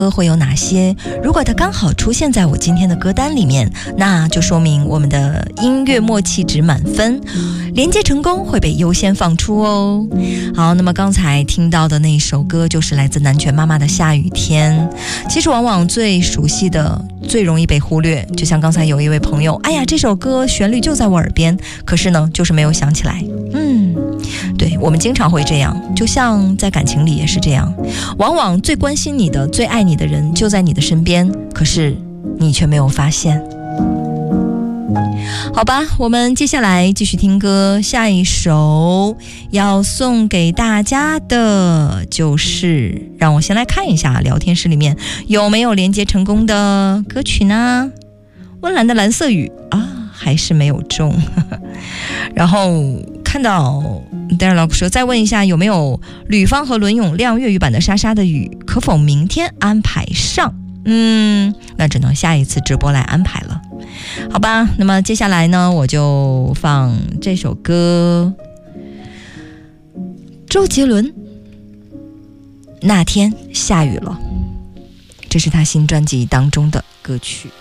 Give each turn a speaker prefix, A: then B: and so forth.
A: 会有哪些？如果它刚好出现在我今天的歌单里面，那就说明我们的音乐默契值满分，连接成功会被优先放出哦。好，那么刚才听到的那一首歌就是来自南拳妈妈的《下雨天》。其实往往最熟悉的最容易被忽略，就像刚才有一位朋友，哎呀，这首歌旋律就在我耳边，可是呢就是没有想起来。对，我们经常会这样，就像在感情里也是这样，往往最关心你的最爱你的人就在你的身边，可是你却没有发现。好吧，我们接下来继续听歌，下一首要送给大家的就是让我先来看一下聊天室里面有没有连接成功的歌曲呢？温岚的蓝色雨啊，还是没有中然后看到 Darryl 说再问一下有没有吕方和伦永亮粤语版的沙沙的雨，可否明天安排上？那只能下一次直播来安排了，好吧。那么接下来呢，我就放这首歌，周杰伦那天下雨了，这是他新专辑当中的歌曲。